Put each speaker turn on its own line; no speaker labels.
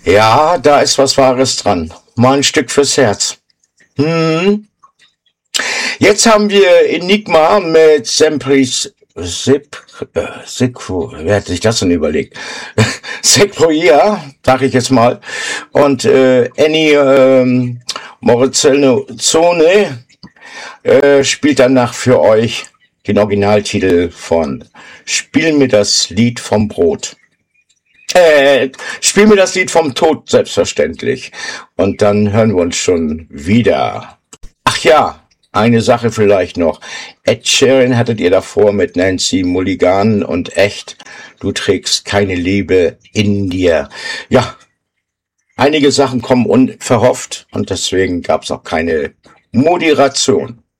Ja, da ist was Wahres dran. Mal ein Stück fürs Herz. Hm. Jetzt haben wir Enigma mit Sempris Sikro, wer hat sich das denn überlegt? Sequoia, sag ich jetzt mal. Und Annie Morricone spielt danach für euch den Originaltitel von Spiel mir das Lied vom Brot. Spiel mir das Lied vom Tod, selbstverständlich. Und dann hören wir uns schon wieder. Ach ja, eine Sache vielleicht noch. Ed Sheeran hattet ihr davor mit Nancy Mulligan und echt, du trägst keine Liebe in dir. Ja, einige Sachen kommen unverhofft und deswegen gab's auch keine Moderation.